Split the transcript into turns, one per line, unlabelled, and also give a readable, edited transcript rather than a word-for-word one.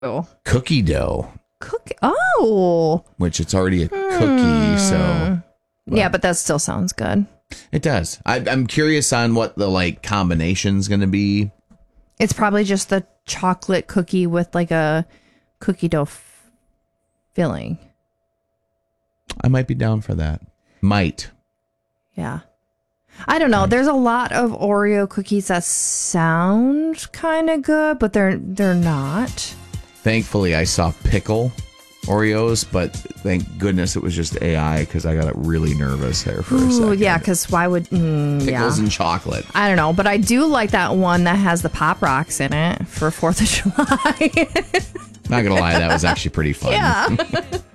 Oh.
Cookie dough,
Cookie. Oh.
which it's already a cookie, so
Yeah, but that still sounds good.
it does. I'm curious on what the like combination's going to be.
It's probably just the chocolate cookie with like a cookie dough filling.
I might be down for that. Might.
Yeah. I don't know. There's a lot of Oreo cookies that sound kind of good, but they're not.
Thankfully, I saw pickle Oreos, but thank goodness it was just AI because I got really nervous there for a
Ooh,
second.
yeah, because why would...
Pickles and chocolate.
I don't know, but I do like that one that has the Pop Rocks in it for 4th of July.
Not going to lie, that was actually pretty fun.
Yeah.